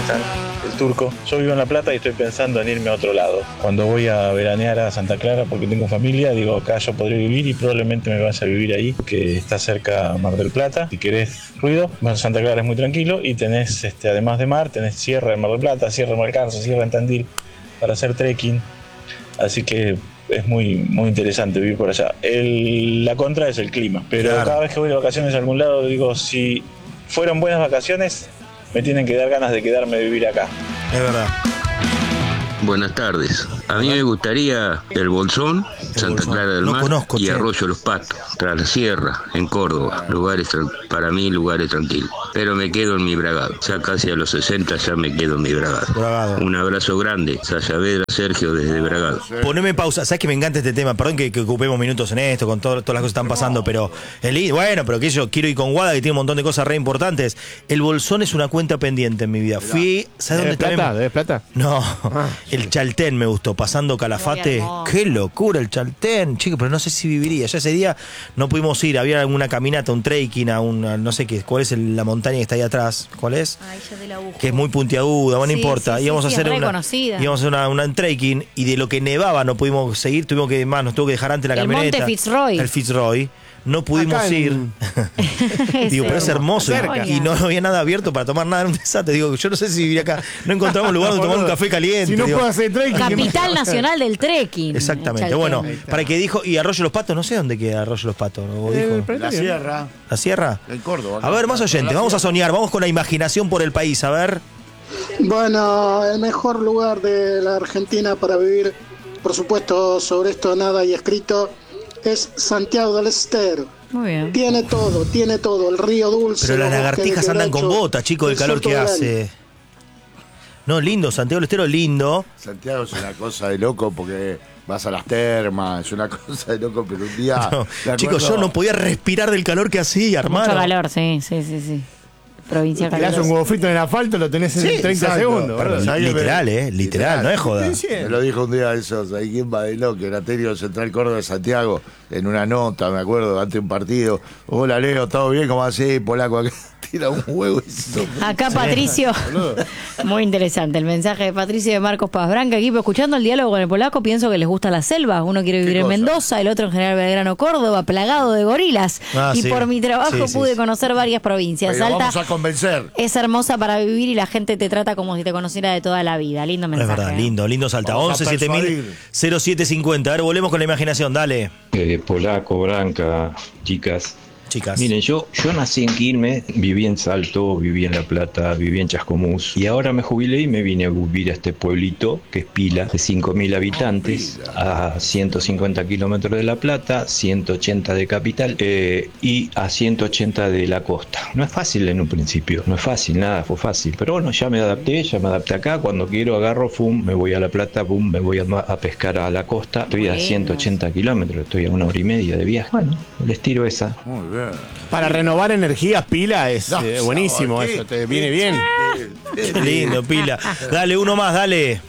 están? El Turco. Yo vivo en La Plata y estoy pensando en irme a otro lado. Cuando voy a veranear a Santa Clara porque tengo familia, digo, acá yo podré vivir y probablemente me vaya a vivir ahí, que está cerca Mar del Plata. Si querés ruido, bueno, Santa Clara es muy tranquilo y tenés, además de mar, tenés sierra de Mar del Plata, sierra de Malcarzo, sierra de Tandil para hacer trekking. Así que es muy, muy interesante vivir por allá. La contra es el clima, pero claro, cada vez que voy de vacaciones a algún lado, digo, si fueron buenas vacaciones, me tienen que dar ganas de quedarme a vivir acá. Es verdad. Buenas tardes. A mí me gustaría el Bolsón, Santa Clara del Mar y Arroyo Los Patos, tras la sierra, en Córdoba. Para mí, lugares tranquilos. Pero me quedo en mi bragado. Ya casi a los 60 ya me quedo en mi bragado. Un abrazo grande. Saavedra Sergio desde Bragado. Poneme pausa. Sabes que me encanta este tema. Perdón que ocupemos minutos en esto, con todas las cosas que están pasando, pero bueno, pero que yo quiero ir con Guada, que tiene un montón de cosas re importantes. El Bolsón es una cuenta pendiente en mi vida. Fui, ¿sabes dónde está? ¿Debes plata? No, el Chaltén me gustó, pasando Calafate. Qué locura el Chaltén, chico, pero no sé si viviría. Ya ese día no pudimos ir, había alguna caminata, un trekking, no sé qué, cuál es la montaña que está ahí atrás, ¿cuál es? Ay, ya te la busco. Que es muy puntiaguda, bueno, no importa. Íbamos a hacer un trekking y de lo que nevaba no pudimos seguir, nos tuvo que dejar antes la camioneta. Monte Fitzroy. El Fitzroy. No pudimos ir. Digo, pero es hermoso. Y no había nada abierto para tomar nada en un desastre. Digo, yo no sé si vivir acá. No encontramos lugar donde tomar un café caliente. Si no puedo hacer trekking. Capital nacional del trekking. Exactamente. Bueno, para que dijo. Y Arroyo Los Patos, no sé dónde queda Arroyo Los Patos. La Sierra. ¿La Sierra? En Córdoba. A ver, más oyentes. Vamos a soñar. Vamos con la imaginación por el país. A ver. Bueno, el mejor lugar de la Argentina para vivir, por supuesto, sobre esto nada hay escrito, es Santiago del Estero. Muy bien. Tiene todo, el río dulce. Pero las lagartijas andan con botas, chicos, del calor que hace. No, lindo, Santiago del Estero, lindo. Santiago es una cosa de loco porque vas a las termas, es una cosa de loco, pero un día... No, chicos, yo no podía respirar del calor que hacía, hermano. Mucho calor, sí. Provincia tirás un huevo frito en el asfalto, lo tenés en 30 segundos. Literal, no es joda. Me lo dijo un día esos, ahí quien bailó, que era técnico Central Córdoba de Santiago, en una nota, me acuerdo, ante un partido. Hola Leo, ¿todo bien? ¿Cómo así? Polaco, acá tira un huevo y acá Patricio, muy interesante el mensaje de Patricio de Marcos Paz Branca, equipo, escuchando el diálogo con el polaco, pienso que les gusta la selva, uno quiere vivir en Mendoza, el otro en General Belgrano, Córdoba, plagado de gorilas, por mi trabajo pude conocer varias provincias. Pero Salta vamos a convencer. Es hermosa para vivir y la gente te trata como si te conociera de toda la vida. Lindo mensaje. Es verdad, lindo Salta. 11 7000 0750. A ver, volvemos con la imaginación, dale. Polaco, Branca, chicas. Miren, yo nací en Quilmes, viví en Salto, viví en La Plata, viví en Chascomús y ahora me jubilé y me vine a vivir a este pueblito que es Pila, de 5.000 habitantes, a 150 kilómetros de La Plata, 180 de Capital y a 180 de la costa. No es fácil en un principio, no es fácil, nada fue fácil, pero bueno, ya me adapté acá, cuando quiero agarro, me voy a La Plata, me voy a pescar a la costa, estoy a 180 kilómetros, estoy a 1 hora y media de viaje. Bueno, les tiro esa. Muy bien. Para renovar energías, Pila es buenísimo, eso te viene bien. Qué lindo, Pila. Dale, uno más, dale.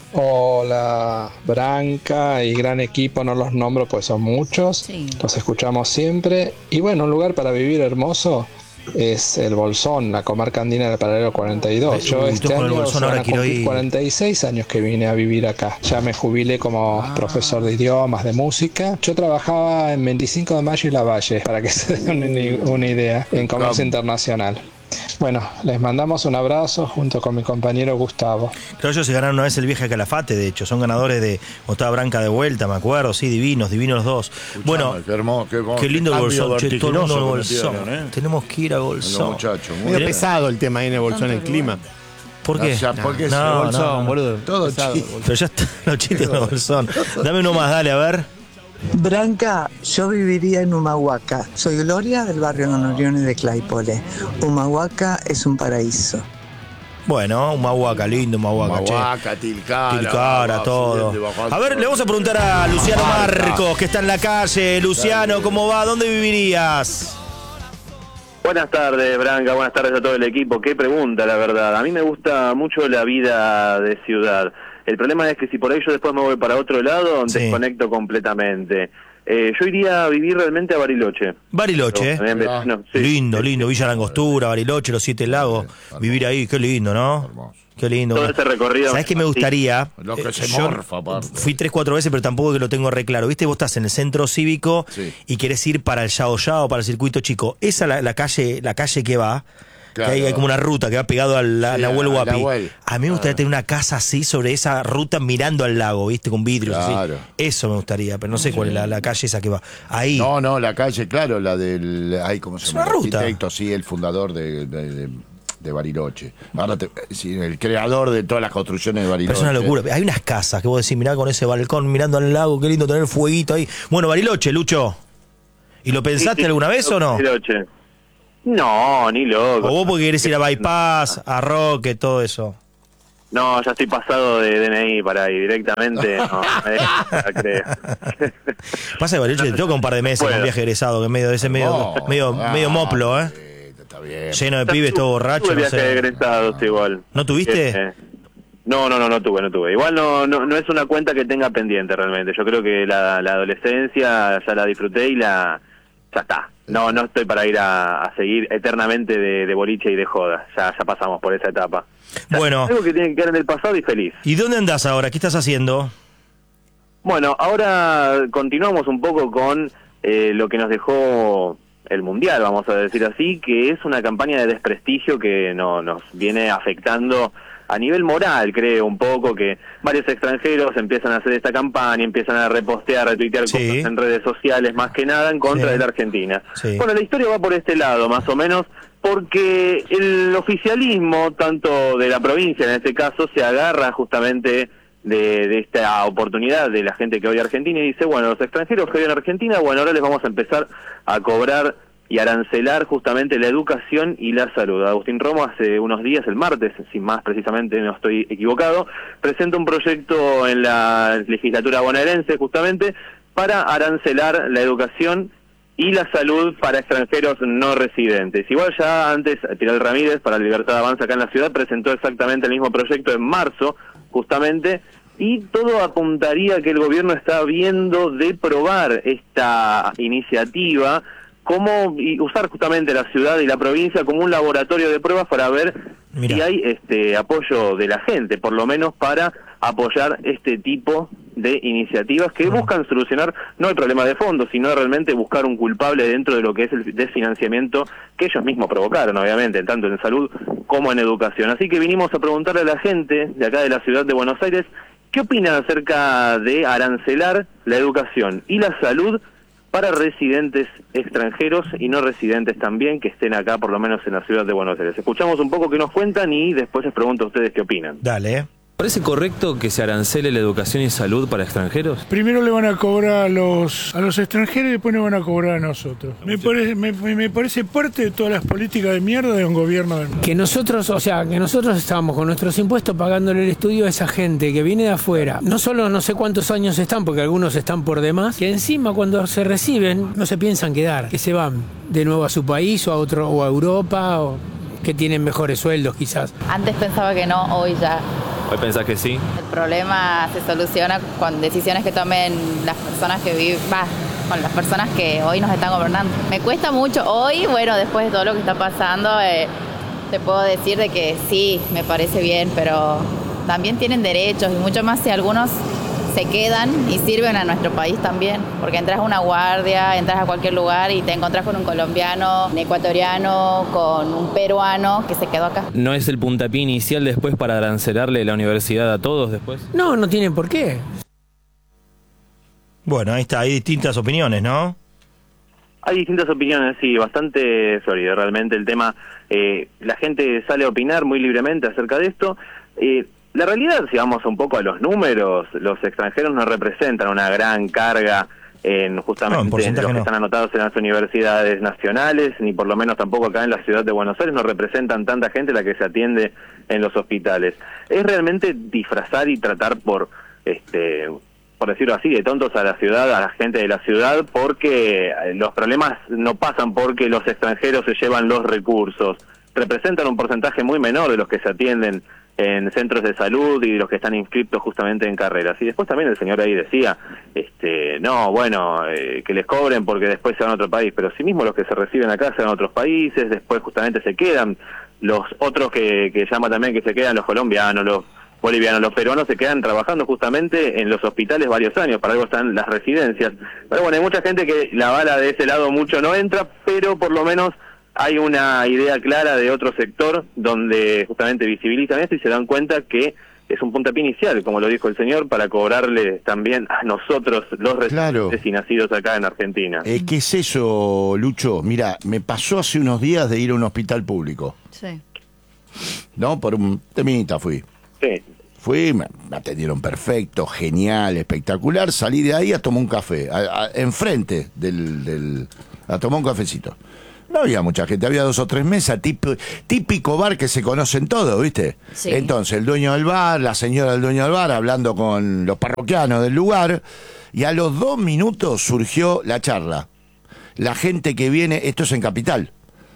Hola, Branca y gran equipo, no los nombro pues son muchos, los escuchamos siempre. Y bueno, un lugar para vivir hermoso es el Bolsón, la comarca andina del paralelo 42. Yo este año van a cumplir 46 años que vine a vivir acá. Ya me jubilé como profesor de idiomas, de música. Yo trabajaba en 25 de Mayo y Lavalle, para que se den una idea, en comercio internacional. Bueno, les mandamos un abrazo junto con mi compañero Gustavo. Creo que ellos se ganaron una vez el viaje a Calafate, de hecho. Son ganadores de Octava Branca de vuelta, me acuerdo. Sí, divinos los dos. Bueno, qué lindo el Bolsón. Todo el mundo en el Bolsón. Tenemos que ir a Bolsón. Muy pesado el tema ahí en el Bolsón, el clima. ¿Por qué? Porque es no, Bolsón, boludo. Todo pesado. Pero ya están los chistes de Bolsón. Dame uno más, dale, a ver. Branca, yo viviría en Humahuaca. Soy Gloria del barrio Don Orione de Claypole. Humahuaca es un paraíso. Bueno, Humahuaca, lindo Humahuaca, Tilcara, todo. A ver, le vamos a preguntar a Luciano Marcos, que está en la calle. Luciano, ¿cómo va? ¿Dónde vivirías? Buenas tardes, Branca, buenas tardes a todo el equipo. Qué pregunta, la verdad. A mí me gusta mucho la vida de ciudad. El problema es que si por ahí yo después me voy para otro lado, desconecto completamente. Yo iría a vivir realmente a Bariloche. Bariloche, sí. Lindo, Villa Langostura, Bariloche, los 7 lagos. Vivir ahí, qué lindo, ¿no? Hermoso. Qué lindo. Todo ese recorrido. ¿Sabés qué me gustaría? Lo que se morfa, aparte. Fui 3-4 veces, pero tampoco que lo tengo re claro. ¿Viste? Vos estás en el centro cívico y querés ir para el Yao Yao, para el circuito chico. Esa la calle que va. Claro. Que hay como una ruta que va pegado a la Nahuel Huapi. A mí me gustaría tener una casa así sobre esa ruta mirando al lago, ¿viste? Con vidrios así. Eso me gustaría, pero no sé cuál es la calle esa que va. Ahí. No, la calle, claro, la del... ¿Cómo se llama? Una ruta. Arquitecto, sí, el fundador de Bariloche. Ahora el creador de todas las construcciones de Bariloche. Pero es una locura. Hay unas casas que vos decís, mirá con ese balcón mirando al lago, qué lindo tener fueguito ahí. Bueno, Bariloche, Lucho. ¿Y lo pensaste alguna vez o no? Bariloche. No, ni loco. ¿O vos porque querés ir a Bypass, a Roque, todo eso? No, ya estoy pasado de DNI para ahí directamente. No creo. Pasa que Bariloche te toca un par de meses con un viaje egresado, que es medio moplo, ¿eh? Está bien. Lleno de pibes, todo borracho. Tuve viajes egresados igual. ¿No tuviste? No tuve. Igual no es una cuenta que tenga pendiente realmente. Yo creo que la adolescencia ya la disfruté y ya está. No estoy para ir a seguir eternamente de boliche y de joda. Ya pasamos por esa etapa. Bueno. Algo que tiene que quedar en el pasado y feliz. ¿Y dónde andás ahora? ¿Qué estás haciendo? Bueno, ahora continuamos un poco con lo que nos dejó el Mundial, vamos a decir así, que es una campaña de desprestigio que nos viene afectando a nivel moral, creo, un poco, que varios extranjeros empiezan a hacer esta campaña, empiezan a repostear, retuitear cosas en redes sociales, más que nada en contra de la Argentina. Bueno, la historia va por este lado, más o menos, porque el oficialismo, tanto de la provincia en este caso, se agarra justamente de esta oportunidad de la gente que odia Argentina y dice, bueno, los extranjeros que odian Argentina, bueno, ahora les vamos a empezar a cobrar y arancelar justamente la educación y la salud. Agustín Romo hace unos días, el martes, si más precisamente no estoy equivocado, presenta un proyecto en la legislatura bonaerense justamente para arancelar la educación y la salud para extranjeros no residentes. Igual ya antes, Pilar Ramírez, para Libertad Avanza acá en la ciudad, presentó exactamente el mismo proyecto en marzo, justamente, y todo apuntaría que el gobierno está viendo de probar esta iniciativa, cómo usar justamente la ciudad y la provincia como un laboratorio de pruebas para ver si hay apoyo de la gente, por lo menos para apoyar este tipo de iniciativas que buscan solucionar no el problema de fondo, sino realmente buscar un culpable dentro de lo que es el desfinanciamiento que ellos mismos provocaron, obviamente, tanto en salud como en educación. Así que vinimos a preguntarle a la gente de acá de la ciudad de Buenos Aires qué opinan acerca de arancelar la educación y la salud para residentes extranjeros y no residentes también que estén acá, por lo menos en la ciudad de Buenos Aires. Escuchamos un poco qué nos cuentan y después les pregunto a ustedes qué opinan. Dale. ¿Parece correcto que se arancele la educación y salud para extranjeros? Primero le van a cobrar a los extranjeros y después nos van a cobrar a nosotros. Me parece parte de todas las políticas de mierda de un gobierno de mierda. Que nosotros estamos con nuestros impuestos pagándole el estudio a esa gente que viene de afuera. No solo no sé cuántos años están, porque algunos están por demás, que encima cuando se reciben no se piensan quedar, que se van de nuevo a su país o a otro, o a Europa, o que tienen mejores sueldos quizás. Antes pensaba que no, hoy ya. ¿Hoy pensás que sí? El problema se soluciona con decisiones que tomen las personas que viven, con las personas que hoy nos están gobernando. Me cuesta mucho hoy, bueno, después de todo lo que está pasando, te puedo decir de que sí, me parece bien, pero también tienen derechos y mucho más si algunos se quedan y sirven a nuestro país también, porque entras a una guardia, entras a cualquier lugar y te encontrás con un colombiano, un ecuatoriano, con un peruano que se quedó acá. ¿No es el puntapié inicial después para arancelarle la universidad a todos después? No tienen por qué. Bueno, ahí está, hay distintas opiniones, ¿no? Hay distintas opiniones, sí, bastante sólido realmente el tema. La gente sale a opinar muy libremente acerca de esto. La realidad, si vamos un poco a los números, los extranjeros no representan una gran carga en justamente los que están anotados en las universidades nacionales, ni por lo menos tampoco acá en la ciudad de Buenos Aires no representan tanta gente la que se atiende en los hospitales. Es realmente disfrazar y tratar por decirlo así, de tontos a la ciudad, a la gente de la ciudad, porque los problemas no pasan porque los extranjeros se llevan los recursos. Representan un porcentaje muy menor de los que se atienden en centros de salud y los que están inscriptos justamente en carreras. Y después también el señor ahí decía, no, bueno, que les cobren porque después se van a otro país, pero sí mismo los que se reciben acá se van a otros países, después justamente se quedan, los otros que llama también que se quedan, los colombianos, los bolivianos, los peruanos se quedan trabajando justamente en los hospitales varios años, para algo están las residencias. Pero bueno, hay mucha gente que la bala de ese lado mucho no entra, pero por lo menos hay una idea clara de otro sector donde justamente visibilizan esto y se dan cuenta que es un puntapié inicial, como lo dijo el señor, para cobrarle también a nosotros los residentes y nacidos acá en Argentina. ¿Qué es eso, Lucho? Mira, me pasó hace unos días de ir a un hospital público. Sí. No, por un temita fui. Sí. Fui, me atendieron perfecto, genial, espectacular. Salí de ahí a tomar un café, enfrente a tomar un cafecito. No había mucha gente, había 2 o 3 mesas, típico bar que se conocen todos, ¿viste? Sí. Entonces el dueño del bar, la señora del dueño del bar, hablando con los parroquianos del lugar, y a los 2 minutos surgió la charla. La gente que viene, esto es en Capital,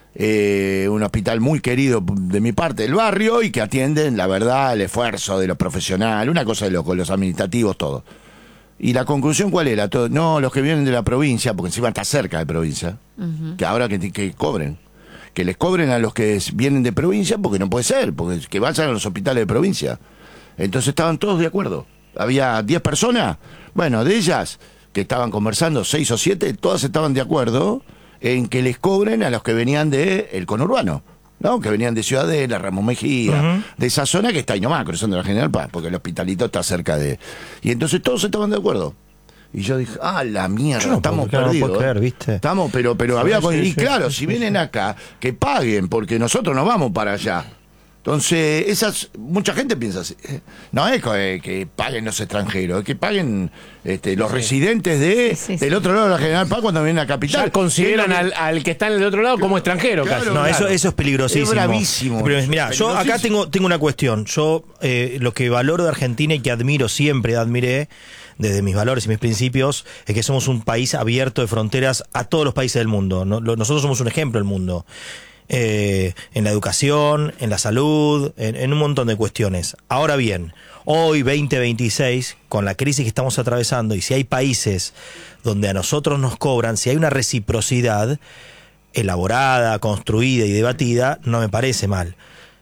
un hospital muy querido de mi parte del barrio y que atienden, la verdad, el esfuerzo de los profesionales, una cosa de los administrativos, todo. ¿Y la conclusión cuál era? No, los que vienen de la provincia, porque encima está cerca de provincia, que ahora que cobren. Que les cobren a los que vienen de provincia, porque no puede ser, porque que vayan a los hospitales de provincia. Entonces estaban todos de acuerdo. Había 10 personas, bueno, de ellas que estaban conversando, 6 o 7, todas estaban de acuerdo en que les cobren a los que venían del conurbano. ¿No? Que venían de Ciudadela, Ramón Mejía, de esa zona que está ahí nomás, cruzando la General Paz, porque el hospitalito está cerca de... Y entonces todos estaban de acuerdo. Y yo dije, la mierda, estamos perdidos. No puedo creer, ¿viste? Estamos, pero había... Y claro, si vienen acá, que paguen, porque nosotros no vamos para allá. Entonces, mucha gente piensa así. No es que paguen los extranjeros, es que paguen los residentes del otro lado de la General Paz cuando vienen a Capital. Ya consideran al que está en el otro lado como extranjero, claro, casi. No, eso es peligrosísimo. Es bravísimo. Pero mirá, yo acá tengo una cuestión. Yo lo que valoro de Argentina y que admiro, siempre admiré, desde mis valores y mis principios, es que somos un país abierto de fronteras a todos los países del mundo. Nosotros somos un ejemplo del mundo. En la educación, en la salud, en un montón de cuestiones. Ahora bien, hoy 2026, con la crisis que estamos atravesando, y si hay países donde a nosotros nos cobran, si hay una reciprocidad elaborada, construida y debatida, no me parece mal.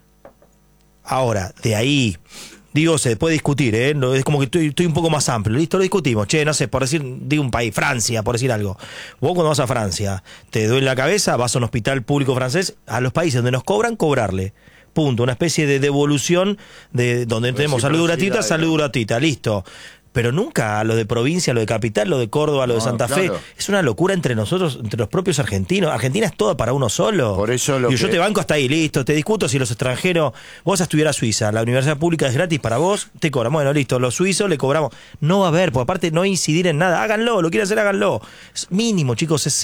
Ahora, de ahí... Digo, se puede discutir, es como que estoy un poco más amplio. Listo, lo discutimos. No sé, por decir, digo un país, Francia, por decir algo. Vos cuando vas a Francia, te duele la cabeza, vas a un hospital público francés, a los países donde nos cobran, cobrarle. Punto. Una especie de devolución de donde tenemos salud gratuita, listo. Pero nunca a lo de provincia, a lo de capital, lo de Córdoba, lo de Santa Fe. Es una locura entre nosotros, entre los propios argentinos. Argentina es toda para uno solo. Por eso yo te banco hasta ahí, listo. Te discuto si los extranjeros, vos vas a estudiar a Suiza, la universidad pública es gratis para vos, te cobran. Bueno, listo, los suizos le cobramos. No va a haber, porque aparte no va a incidir en nada. Háganlo, lo quieren hacer, háganlo. Es mínimo, chicos, es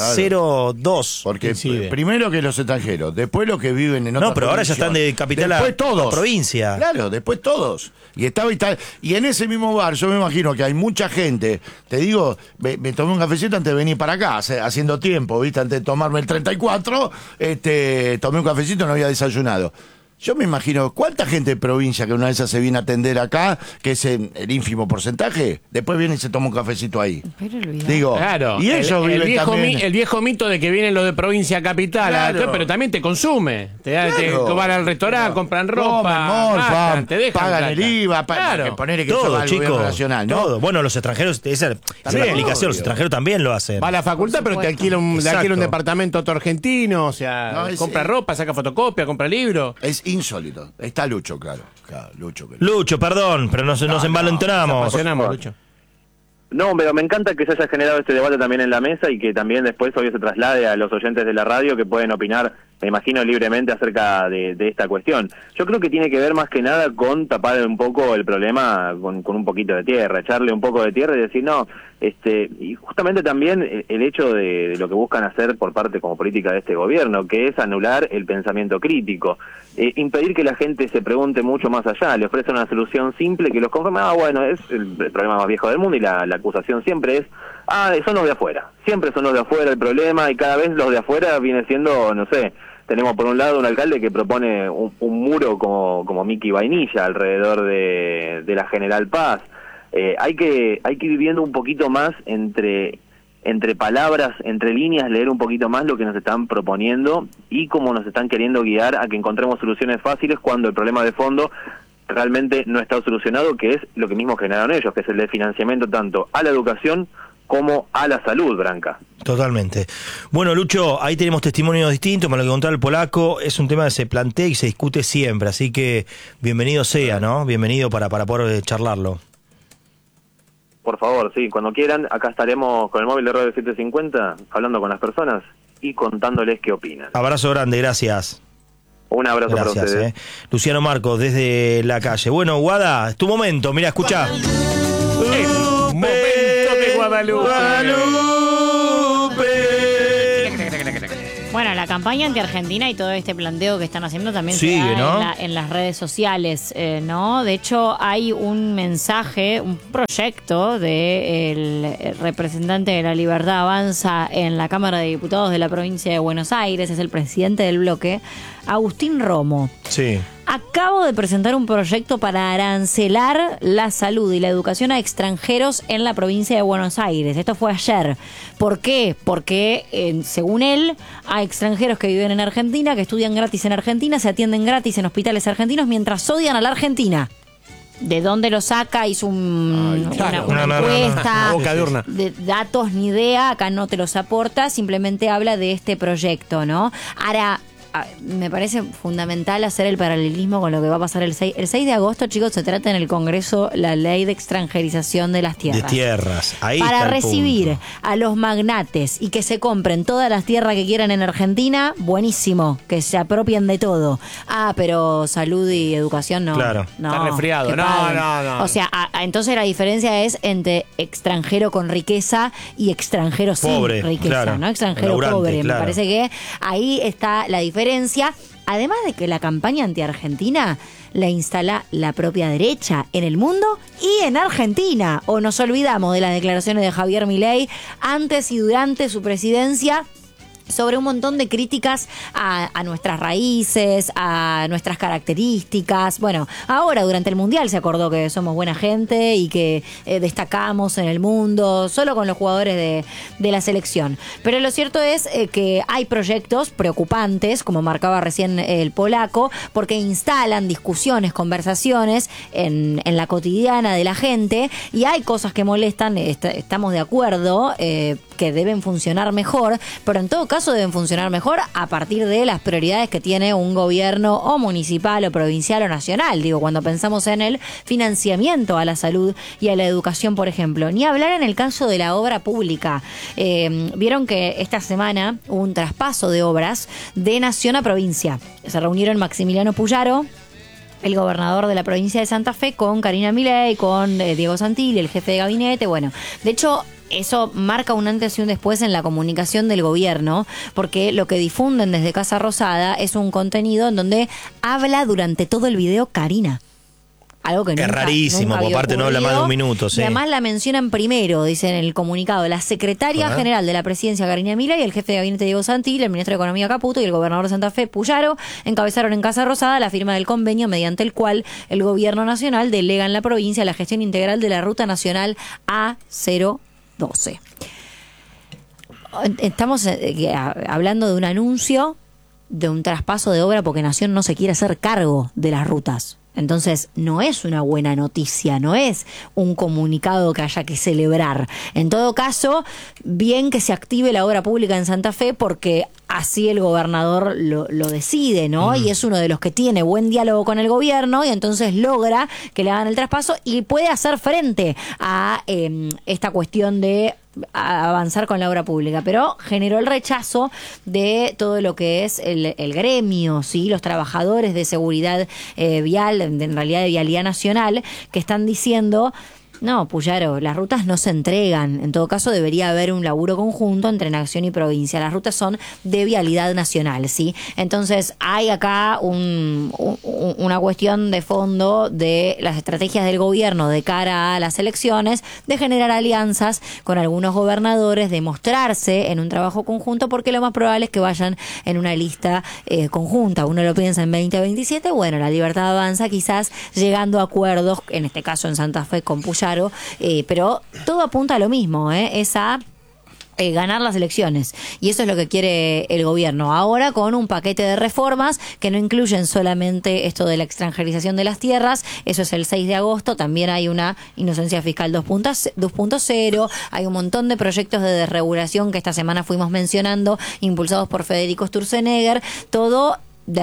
0,02. Porque primero que los extranjeros, después los que viven en otras No, pero ahora ya están de capital a provincia. Claro, después todos. Y en ese mismo bar, yo me imagino que hay mucha gente, te digo, me tomé un cafecito antes de venir para acá, haciendo tiempo, ¿viste? Antes de tomarme el 34, tomé un cafecito, no había desayunado. Yo me imagino, ¿cuánta gente de provincia que una vez se viene a atender acá, que es el ínfimo porcentaje, después viene y se toma un cafecito ahí? Digo, claro, y ellos viven también... El viejo mito de que vienen los de provincia a capital, pero también te consume. Te van al restaurante, compran ropa, te dejan pagan el IVA, que poner que todo, eso va al gobierno nacional, ¿no? Todo. Bueno, los extranjeros, esa es la aplicación, los extranjeros también lo hacen. Va a la facultad, pero te alquila un departamento a otro argentino, o sea, compra ropa, saca fotocopia, compra libro. Es insólito. Está Lucho, claro. Lucho, perdón, pero nos envalentonamos. Nos apasionamos, Lucho. No, pero me encanta que se haya generado este debate también en la mesa y que también después hoy se traslade a los oyentes de la radio que pueden opinar, me imagino, libremente acerca de esta cuestión. Yo creo que tiene que ver más que nada con tapar un poco el problema con un poquito de tierra, echarle un poco de tierra y decir, no, y justamente también el hecho de lo que buscan hacer por parte como política de este gobierno, que es anular el pensamiento crítico, impedir que la gente se pregunte mucho más allá, le ofrecen una solución simple que los conforma, bueno, es el problema más viejo del mundo y la acusación siempre es, son los de afuera, siempre son los de afuera el problema y cada vez los de afuera viene siendo, no sé, tenemos por un lado un alcalde que propone un muro como Mickey Vainilla alrededor de la General Paz. Hay que ir viendo un poquito más entre palabras, entre líneas, leer un poquito más lo que nos están proponiendo y cómo nos están queriendo guiar a que encontremos soluciones fáciles cuando el problema de fondo realmente no está solucionado, que es lo que mismo generaron ellos, que es el de financiamiento tanto a la educación como a la salud, Branca. Totalmente. Bueno, Lucho, ahí tenemos testimonios distintos, para lo que contaba el polaco, es un tema que se plantea y se discute siempre, así que bienvenido sea, ¿no? Bienvenido para poder charlarlo. Por favor, sí, cuando quieran, acá estaremos con el móvil de Radio 750, hablando con las personas y contándoles qué opinan. Abrazo grande, gracias. Un abrazo para ustedes. Luciano Marcos, desde la calle. Bueno, Guada, es tu momento, mira, escucha. Momento de Guadalupe. Bueno, la campaña anti-argentina y todo este planteo que están haciendo también sigue, se da, ¿no? en las redes sociales, ¿no? De hecho, hay un mensaje, un proyecto del representante de La Libertad Avanza en la Cámara de Diputados de la provincia de Buenos Aires, es el presidente del bloque, Agustín Romo. Sí. Acabo de presentar un proyecto para arancelar la salud y la educación a extranjeros en la provincia de Buenos Aires. Esto fue ayer. ¿Por qué? Porque, según él, hay extranjeros que viven en Argentina, que estudian gratis en Argentina, se atienden gratis en hospitales argentinos mientras odian a la Argentina. ¿De dónde lo saca? Hizo una encuesta. Boca de urna. De datos, ni idea. Acá no te los aporta. Simplemente habla de este proyecto, ¿no? Ahora, me parece fundamental hacer el paralelismo con lo que va a pasar el 6 de agosto, chicos. Se trata en el Congreso la ley de extranjerización de las tierras. De tierras. Ahí para está el recibir punto. a los magnates y que se compren todas las tierras que quieran en Argentina, buenísimo, que se apropien de todo. Pero salud y educación no. Claro. No, está resfriado. No. O sea, entonces la diferencia es entre extranjero con riqueza y extranjero pobre, sin riqueza, claro. ¿no? Extranjero Laburante, pobre. claro. Me parece que ahí está la diferencia. Además de que la campaña anti-argentina la instala la propia derecha en el mundo y en Argentina. O nos olvidamos de las declaraciones de Javier Milei antes y durante su presidencia sobre un montón de críticas a nuestras raíces, a nuestras características. Bueno, ahora durante el Mundial se acordó que somos buena gente y que destacamos en el mundo, solo con los jugadores de la selección. Pero lo cierto es que hay proyectos preocupantes, como marcaba recién el polaco, porque instalan discusiones, conversaciones en la cotidiana de la gente, y hay cosas que molestan, estamos de acuerdo, que deben funcionar mejor, pero en todo caso deben funcionar mejor a partir de las prioridades que tiene un gobierno o municipal o provincial o nacional. Digo, cuando pensamos en el financiamiento a la salud y a la educación, por ejemplo. Ni hablar en el caso de la obra pública. Vieron que esta semana hubo un traspaso de obras de nación a provincia. Se reunieron Maximiliano Puyaro, el gobernador de la provincia de Santa Fe, con Karina Milei, con Diego Santilli, el jefe de gabinete. Bueno, de hecho, eso marca un antes y un después en la comunicación del gobierno, porque lo que difunden desde Casa Rosada es un contenido en donde habla durante todo el video Karina. Algo que es nunca, rarísimo, nunca por parte no habla más de un minuto. Sí. Y además la mencionan primero, dice en el comunicado, la secretaria general de la presidencia, Karina Milei, el jefe de gabinete, Diego Santilli, el ministro de Economía, Caputo, y el gobernador de Santa Fe, Puyaro, encabezaron en Casa Rosada la firma del convenio mediante el cual el gobierno nacional delega en la provincia la gestión integral de la Ruta Nacional A012. Estamos hablando de un anuncio de un traspaso de obra porque Nación no se quiere hacer cargo de las rutas. Entonces, no es una buena noticia, no es un comunicado que haya que celebrar. En todo caso, bien que se active la obra pública en Santa Fe, porque así el gobernador lo decide, ¿no? Y es uno de los que tiene buen diálogo con el gobierno, y entonces logra que le hagan el traspaso y puede hacer frente a esta cuestión de avanzar con la obra pública, pero generó el rechazo de todo lo que es el gremio, ¿sí? Los trabajadores de seguridad vial, en realidad de Vialidad Nacional, que están diciendo: No, Puyaro, las rutas no se entregan. En todo caso, debería haber un laburo conjunto entre nación y provincia. Las rutas son de vialidad nacional, ¿sí? Entonces, hay acá una cuestión de fondo de las estrategias del gobierno de cara a las elecciones, de generar alianzas con algunos gobernadores, de mostrarse en un trabajo conjunto, porque lo más probable es que vayan en una lista conjunta. Uno lo piensa en 2027, bueno, La Libertad Avanza quizás llegando a acuerdos, en este caso en Santa Fe con Puyaro, pero todo apunta a lo mismo, es a ganar las elecciones, y eso es lo que quiere el gobierno ahora, con un paquete de reformas que no incluyen solamente esto de la extranjerización de las tierras. Eso es el 6 de agosto, también hay una inocencia fiscal 2.0, hay un montón de proyectos de desregulación que esta semana fuimos mencionando, impulsados por Federico Sturzenegger. Todo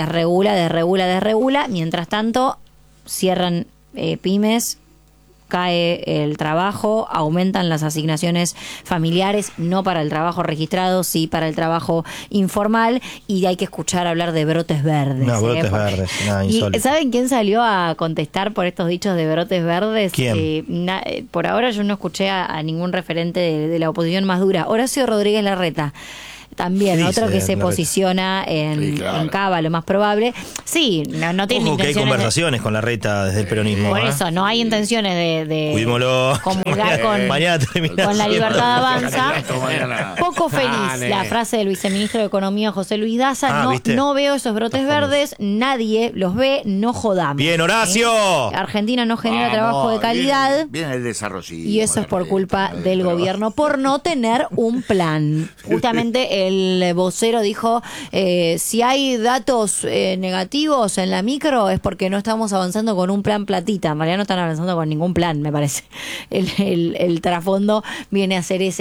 desregula. Mientras tanto, cierran pymes, cae el trabajo, aumentan las asignaciones familiares, no para el trabajo registrado, sí para el trabajo informal, y hay que escuchar hablar de brotes verdes. No, brotes verdes, nada insólito. ¿Y saben quién salió a contestar por estos dichos de brotes verdes? ¿Quién? Por ahora yo no escuché a ningún referente de la oposición más dura. Horacio Rodríguez Larreta. También, otro que se posiciona en Cava, lo más probable. Sí, no tiene intenciones. Que hay conversaciones con Larreta desde el peronismo. Por eso, no hay intenciones de comulgar con La Libertad Avanza. Poco feliz la frase del viceministro de Economía, José Luis Daza. No veo esos brotes verdes, nadie los ve, no jodamos. ¡Bien, Horacio! Argentina no genera trabajo de calidad. Bien el desarrollo. Y eso es por culpa del gobierno, por no tener un plan. Justamente el vocero dijo, si hay datos negativos en la micro es porque no estamos avanzando con un plan platita. En realidad no están avanzando con ningún plan, me parece. El trasfondo viene a ser ese.